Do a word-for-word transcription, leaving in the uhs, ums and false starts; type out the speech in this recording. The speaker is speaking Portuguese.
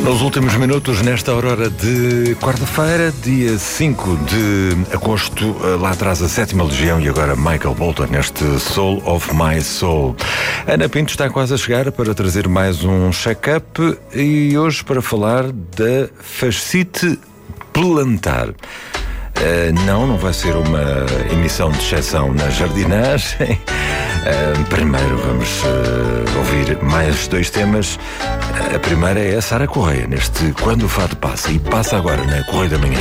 Nos últimos minutos, nesta aurora de quarta-feira, dia cinco de agosto, lá atrás a sétima Legião e agora Michael Bolton neste Soul of My Soul. Ana Pinto está quase a chegar para trazer mais um check-up e hoje para falar da fascite plantar. Uh, não, não vai ser uma emissão de exceção na jardinagem. Uh, primeiro vamos uh, ouvir mais dois temas. Uh, a primeira é a Sara Correia, neste Quando o Fado Passa, e passa agora na Correia da Manhã.